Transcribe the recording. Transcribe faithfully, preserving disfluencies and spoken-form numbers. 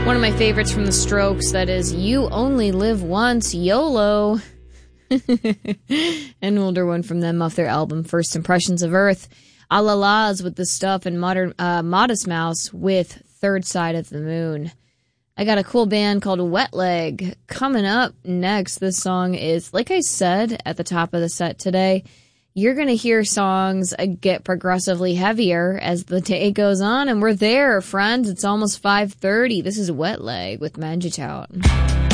One of my favorites from the Strokes, that is You Only Live Once, YOLO. An older one from them off their album First Impressions of Earth. A La La's with the stuff, and modern, uh, Modest Mouse with Third Side of the Moon. I got a cool band called Wet Leg coming up next. This song is, like I said at the top of the set today, you're going to hear songs get progressively heavier as the day goes on, and we're there, friends. It's almost five thirty. This is Wet Leg with Magic Out.